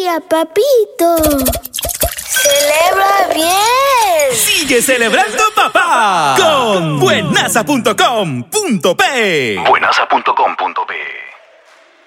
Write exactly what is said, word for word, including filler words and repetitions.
día, papito. ¡Celebra bien! ¡Sigue celebrando, papá! Con buenaza punto com punto pe. buenaza punto com punto pe